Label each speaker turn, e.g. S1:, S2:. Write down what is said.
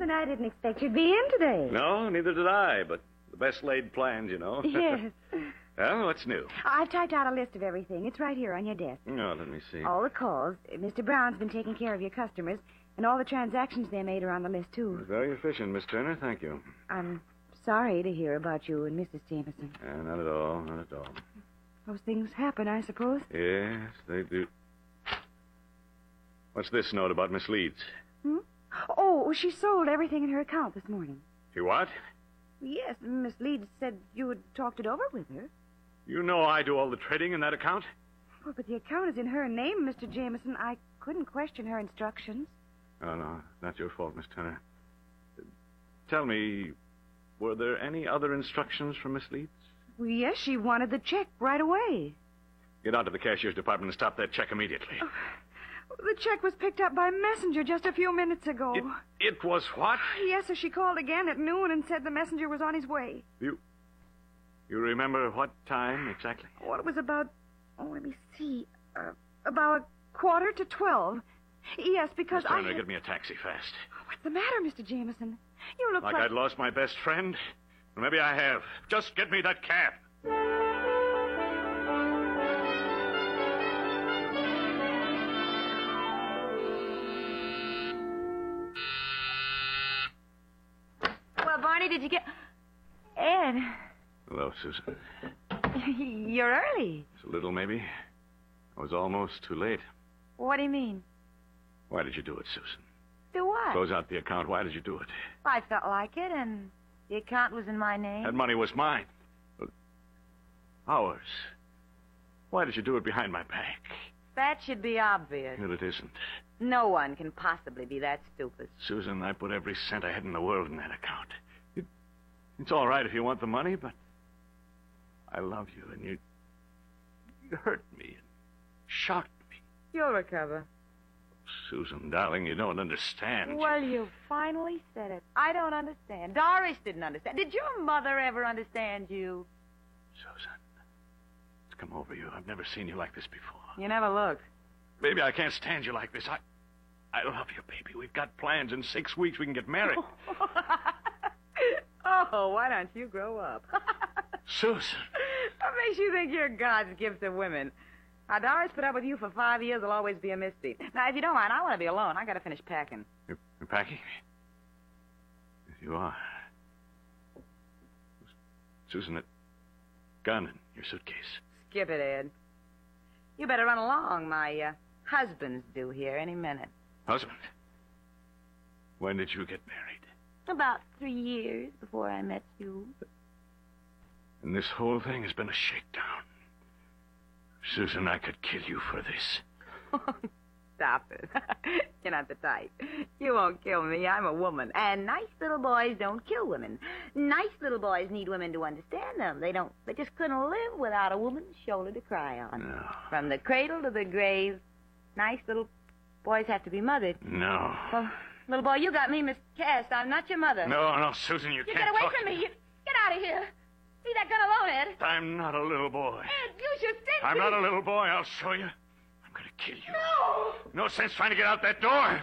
S1: Jameson, I didn't expect you'd be in today.
S2: No, neither did I, but the best laid plans, you know.
S1: Yes.
S2: Well, what's new?
S1: I've typed out a list of everything. It's right here on your desk.
S2: No, let me see.
S1: All the calls. Mr. Brown's been taking care of your customers, and all the transactions they made are on the list, too.
S2: Very efficient, Miss Turner. Thank you.
S1: I'm sorry to hear about you and Mrs. Jameson.
S2: Not at all, not at all.
S1: Those things happen, I suppose.
S2: Yes, they do. What's this note about Miss Leeds?
S1: Oh, she sold everything in her account this morning.
S2: She what?
S1: Yes, Miss Leeds said you had talked it over with her.
S2: You know I do all the trading in that account?
S1: Well, but the account is in her name, Mr. Jameson. I couldn't question her instructions.
S2: Oh, no, not your fault, Miss Turner. Tell me, were there any other instructions from Miss Leeds?
S1: Well, yes, she wanted the check right away.
S2: Get out to the cashier's department and stop that check immediately.
S1: The check was picked up by messenger just a few minutes ago.
S2: It was what?
S1: Yes, so she called again at noon and said the messenger was on his way.
S2: You remember what time exactly?
S1: Well, it was about, let me see, about 11:45. Yes, because
S2: Miss Turner, get me a taxi fast.
S1: What's the matter, Mr. Jameson? You look
S2: like I'd lost my best friend? Well, maybe I have. Just get me that cab.
S1: Well, Barney, did you get... Ed.
S2: Hello, Susan.
S1: You're early.
S2: Just a little, maybe. I was almost too late.
S1: What do you mean?
S2: Why did you do it, Susan?
S1: Do what?
S2: Close out the account. Why did you do it?
S1: I felt like it, and the account was in my name.
S2: That money was mine. Ours. Why did you do it behind my back?
S1: That should be obvious.
S2: Well, it isn't.
S1: No one can possibly be that stupid.
S2: Susan, I put every cent I had in the world in that account. It's all right if you want the money, but I love you, and you hurt me and shocked me.
S1: You'll recover.
S2: Susan, darling, you don't understand.
S1: Well, you finally said it. I don't understand. Doris didn't understand. Did your mother ever understand you?
S2: Susan, it's come over you. I've never seen you like this before.
S1: You never looked.
S2: Baby, I can't stand you like this. I love you, baby. We've got plans. In 6 weeks, we can get married.
S1: Oh, why don't you grow up?
S2: Susan.
S1: What makes you think you're God's gift to women? Now, Doris put up with you for 5 years. Will always be a misty. Now, if you don't mind, I want to be alone. I got to finish packing.
S2: You're packing? You are. Susan, that gun in your suitcase.
S1: Skip it, Ed. You better run along. My husband's due here any minute.
S2: Husband? When did you get married?
S1: About 3 years before I met you.
S2: And this whole thing has been a shakedown. Susan, I could kill you for this.
S1: Stop it. You're not the type. You won't kill me. I'm a woman. And nice little boys don't kill women. Nice little boys need women to understand them. They just couldn't live without a woman's shoulder to cry on.
S2: No.
S1: From the cradle to the grave, nice little boys have to be mothered.
S2: No.
S1: Well, little boy, you got me miscast. I'm not your mother.
S2: No, Susan, you can't
S1: get away
S2: talk
S1: from me. Get out of here. Leave that gun alone, Ed.
S2: I'm not a little boy.
S1: Ed, you should think...
S2: I'm not a little boy. I'll show you. I'm going to kill you.
S1: No!
S2: No sense trying to get out that door.